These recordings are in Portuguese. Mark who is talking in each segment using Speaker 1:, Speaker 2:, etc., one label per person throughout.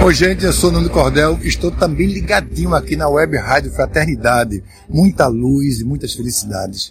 Speaker 1: Oi, gente, eu sou o Nuno Cordel, estou também ligadinho aqui na Web Rádio Fraternidade. Muita luz e muitas felicidades.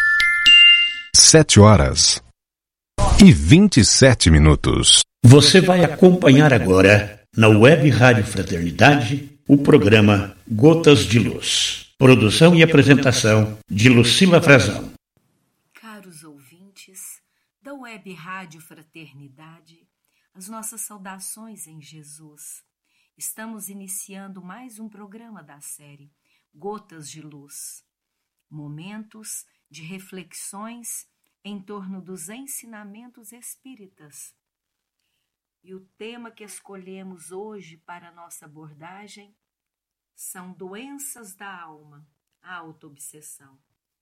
Speaker 2: 7h27.
Speaker 3: Você vai acompanhar agora, na Web Rádio Fraternidade, o programa Gotas de Luz. Produção e apresentação de Lucila Frazão.
Speaker 4: Caros ouvintes da Web Rádio Fraternidade, as nossas saudações em Jesus. Estamos iniciando mais um programa da série Gotas de Luz. Momentos de reflexões em torno dos ensinamentos espíritas. E o tema que escolhemos hoje para a nossa abordagem são doenças da alma, a autoobsessão.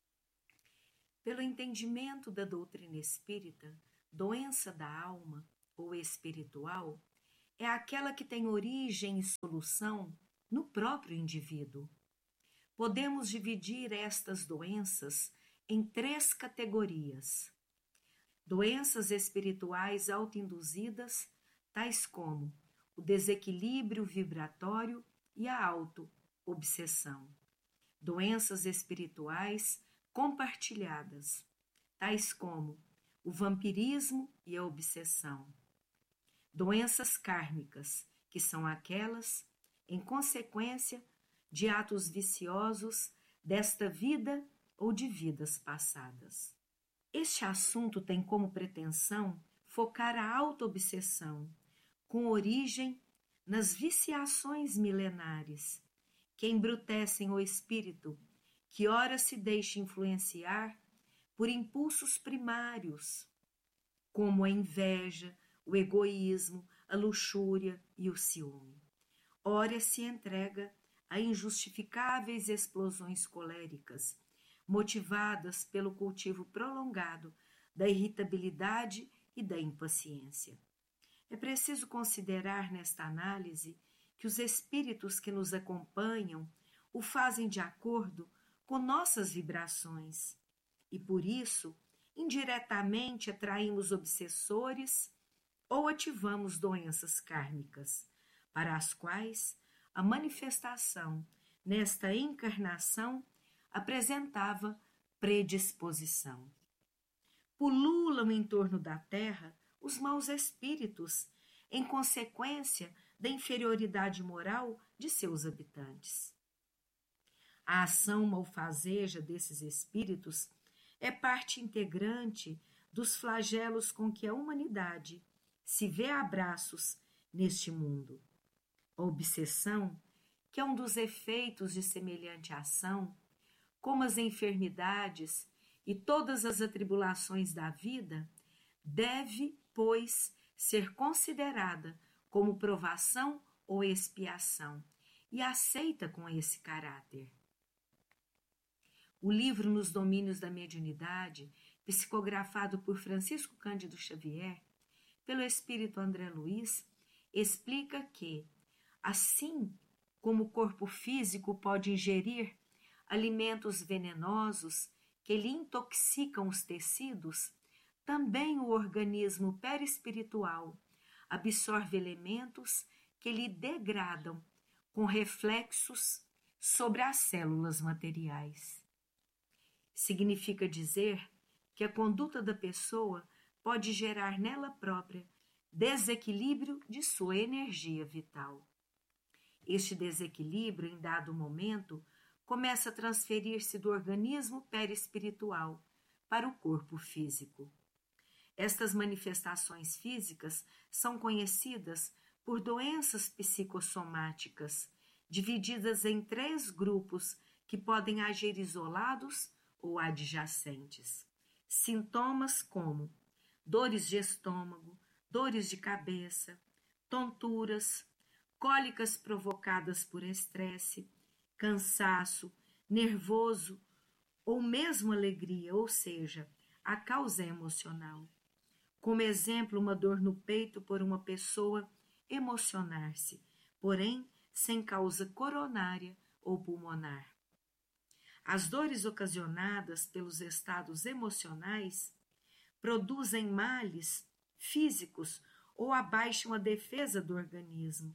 Speaker 4: Pelo entendimento da doutrina espírita, doença da alma ou espiritual é aquela que tem origem e solução no próprio indivíduo. Podemos dividir estas doenças em 3 categorias. Doenças espirituais autoinduzidas, tais como o desequilíbrio vibratório e a auto-obsessão. Doenças espirituais compartilhadas, tais como o vampirismo e a obsessão. Doenças kármicas, que são aquelas, em consequência de atos viciosos desta vida ou de vidas passadas. Este assunto tem como pretensão focar a autoobsessão, com origem nas viciações milenares, que embrutecem o espírito, que ora se deixa influenciar por impulsos primários, como a inveja, o egoísmo, a luxúria e o ciúme. Ora se entrega a injustificáveis explosões coléricas, motivadas pelo cultivo prolongado da irritabilidade e da impaciência. É preciso considerar nesta análise que os espíritos que nos acompanham o fazem de acordo com nossas vibrações e, por isso, indiretamente atraímos obsessores ou ativamos doenças kármicas, para as quais a manifestação nesta encarnação apresentava predisposição. Pululam em torno da terra os maus espíritos, em consequência da inferioridade moral de seus habitantes. A ação malfazeja desses espíritos é parte integrante dos flagelos com que a humanidade se vê a braços neste mundo. A obsessão, que é um dos efeitos de semelhante ação, como as enfermidades e todas as atribulações da vida, deve, pois, ser considerada como provação ou expiação e aceita com esse caráter. O livro Nos Domínios da Mediunidade, psicografado por Francisco Cândido Xavier, pelo espírito André Luiz, explica que, assim como o corpo físico pode ingerir alimentos venenosos que lhe intoxicam os tecidos, também o organismo perispiritual absorve elementos que lhe degradam, com reflexos sobre as células materiais. Significa dizer que a conduta da pessoa pode gerar nela própria desequilíbrio de sua energia vital. Este desequilíbrio, em dado momento, começa a transferir-se do organismo perispiritual para o corpo físico. Estas manifestações físicas são conhecidas por doenças psicossomáticas, divididas em 3 grupos que podem agir isolados ou adjacentes. Sintomas como dores de estômago, dores de cabeça, tonturas, cólicas provocadas por estresse, cansaço, nervoso ou mesmo alegria, ou seja, a causa é emocional. Como exemplo, uma dor no peito por uma pessoa emocionar-se, porém sem causa coronária ou pulmonar. As dores ocasionadas pelos estados emocionais produzem males físicos ou abaixam a defesa do organismo,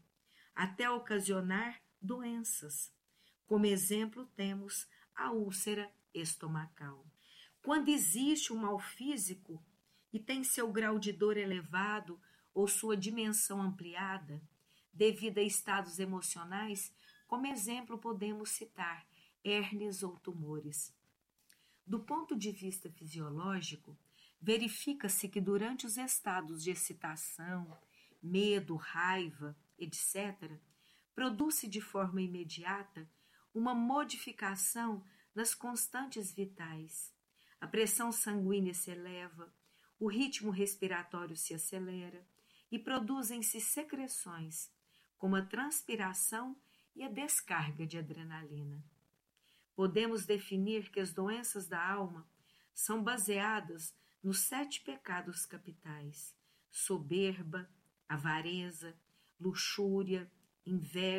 Speaker 4: até ocasionar doenças. Como exemplo, temos a úlcera estomacal. Quando existe um mal físico e tem seu grau de dor elevado ou sua dimensão ampliada, devido a estados emocionais, como exemplo podemos citar hérnias ou tumores. Do ponto de vista fisiológico, verifica-se que durante os estados de excitação, medo, raiva, etc., produz-se de forma imediata uma modificação nas constantes vitais. A pressão sanguínea se eleva, o ritmo respiratório se acelera e produzem-se secreções, como a transpiração e a descarga de adrenalina. Podemos definir que as doenças da alma são baseadas nos 7 pecados capitais: soberba, avareza, luxúria, inveja,